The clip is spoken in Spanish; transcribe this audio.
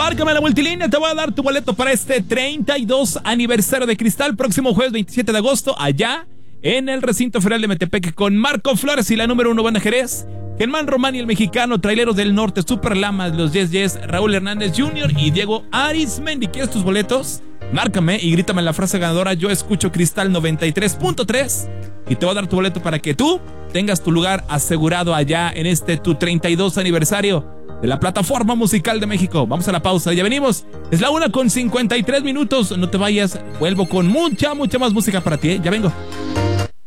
Márcame la multilínea, te voy a dar tu boleto para este 32 aniversario de Cristal, próximo jueves 27 de agosto, allá en el recinto ferial de Metepec, con Marco Flores y la número 1 Banda Jerez, Germán Román y el mexicano, Traileros del Norte, Super Lamas, los Yes Yes, Raúl Hernández Jr. y Diego Arismendi. ¿Quieres tus boletos? Márcame y grítame la frase ganadora: yo escucho Cristal 93.3, y te voy a dar tu boleto para que tú tengas tu lugar asegurado allá en este tu 32 aniversario de la plataforma musical de México. Vamos a la pausa, ya venimos. Es la 1:53. No te vayas, vuelvo con mucha más música para ti, ¿eh? Ya vengo.